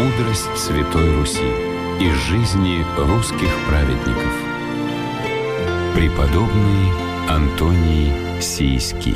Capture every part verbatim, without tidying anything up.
Мудрость Святой Руси из жизни русских праведников. Преподобный Антоний Сийский.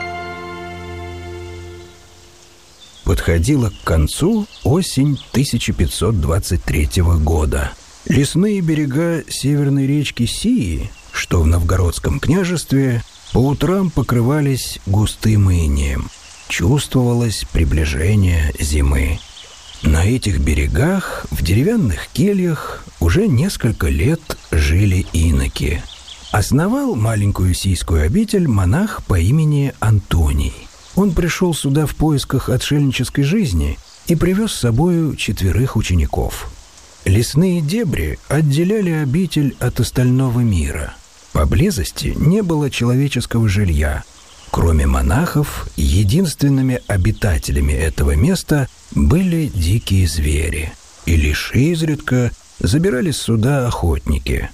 Подходила к концу осень тысяча пятьсот двадцать третьего года. Лесные берега северной речки Сии, что в Новгородском княжестве, по утрам покрывались густым инеем. Чувствовалось приближение зимы. На этих берегах, в деревянных кельях, уже несколько лет жили иноки. Основал маленькую сийскую обитель монах по имени Антоний. Он пришел сюда в поисках отшельнической жизни и привез с собою четверых учеников. Лесные дебри отделяли обитель от остального мира. Поблизости не было человеческого жилья. Кроме монахов, единственными обитателями этого места были дикие звери, и лишь изредка забирались сюда охотники.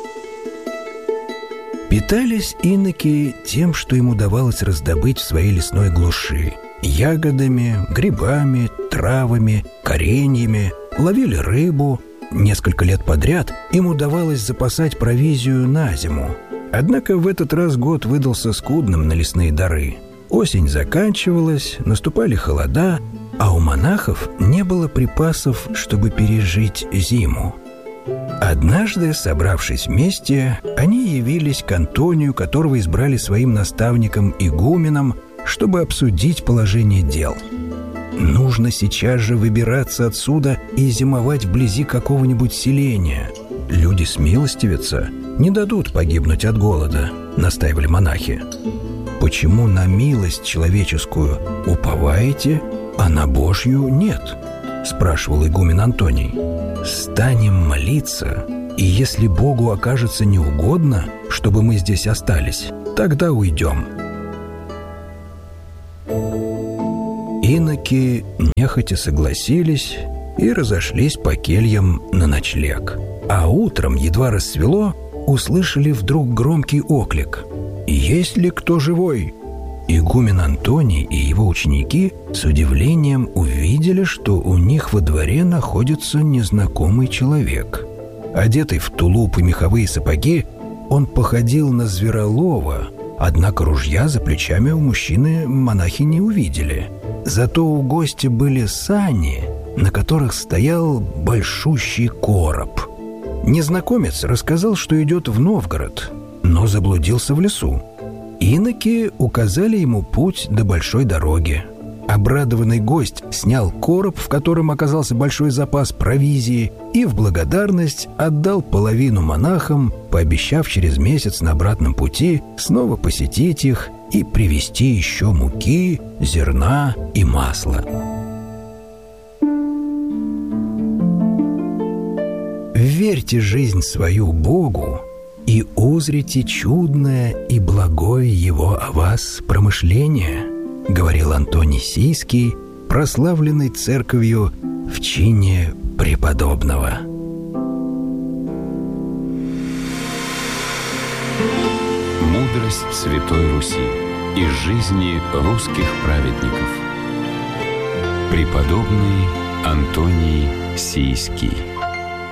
Питались иноки тем, что им удавалось раздобыть в своей лесной глуши: ягодами, грибами, травами, кореньями, ловили рыбу. Несколько лет подряд им удавалось запасать провизию на зиму. Однако в этот раз год выдался скудным на лесные дары. Осень заканчивалась, наступали холода, а у монахов не было припасов, чтобы пережить зиму. Однажды, собравшись вместе, они явились к Антонию, которого избрали своим наставником-игуменом, чтобы обсудить положение дел. «Нужно сейчас же выбираться отсюда и зимовать вблизи какого-нибудь селения. Люди смилостивятся, не дадут погибнуть от голода», — настаивали монахи. «Почему на милость человеческую уповаете, а на Божью нет?» — спрашивал игумен Антоний. «Станем молиться, и если Богу окажется неугодно, чтобы мы здесь остались, тогда уйдем». Иноки нехотя согласились и разошлись по кельям на ночлег. А утром, едва рассвело, услышали вдруг громкий оклик: «Есть ли кто живой?» Игумен Антоний и его ученики с удивлением увидели, что у них во дворе находится незнакомый человек. Одетый в тулуп и меховые сапоги, он походил на зверолова, однако ружья за плечами у мужчины монахи не увидели. Зато у гостя были сани, на которых стоял большущий короб. Незнакомец рассказал, что идет в Новгород, но заблудился в лесу. Иноки указали ему путь до большой дороги. Обрадованный гость снял короб, в котором оказался большой запас провизии, и в благодарность отдал половину монахам, пообещав через месяц на обратном пути снова посетить их и привезти еще муки, зерна и масла. Верьте жизнь свою Богу и узрите чудное и благое Его о вас промышление, говорил Антоний Сийский, прославленный церковью в чине преподобного. Мудрость Святой Руси из жизни русских праведников. Преподобный Антоний Сийский.